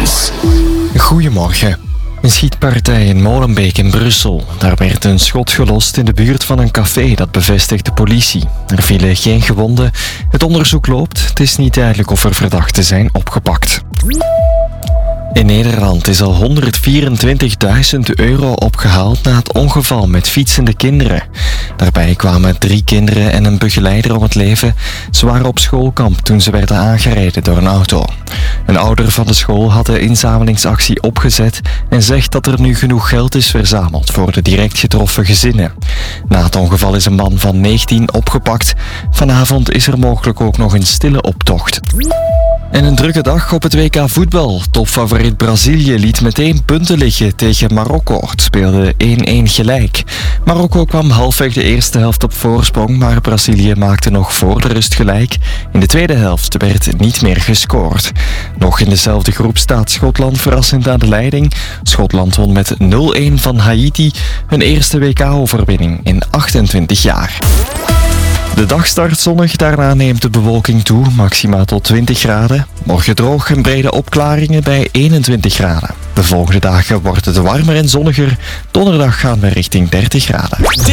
Nieuws. Goedemorgen. Een schietpartij in Molenbeek in Brussel. Daar werd een schot gelost in de buurt van een café, dat bevestigt de politie. Er vielen geen gewonden. Het onderzoek loopt. Het is niet duidelijk of er verdachten zijn opgepakt. In Nederland is al €124.000 opgehaald na het ongeval met fietsende kinderen. Daarbij kwamen 3 kinderen en een begeleider om het leven. Ze waren op schoolkamp toen ze werden aangereden door een auto. Een ouder van de school had de inzamelingsactie opgezet en zegt dat er nu genoeg geld is verzameld voor de direct getroffen gezinnen. Na het ongeval is een man van 19 opgepakt. Vanavond is er mogelijk ook nog een stille optocht. En een drukke dag op het WK voetbal. Topfavoriet Brazilië liet meteen punten liggen tegen Marokko. Het speelde 1-1 gelijk. Marokko kwam halfweg de eerste helft op voorsprong, maar Brazilië maakte nog voor de rust gelijk. In de tweede helft werd niet meer gescoord. Nog in dezelfde groep staat Schotland verrassend aan de leiding. Schotland won met 0-1 van Haiti, hun eerste WK-overwinning in 28 jaar. De dag start zonnig, daarna neemt de bewolking toe, maxima tot 20 graden. Morgen droog en brede opklaringen bij 21 graden. De volgende dagen wordt het warmer en zonniger. Donderdag gaan we richting 30 graden.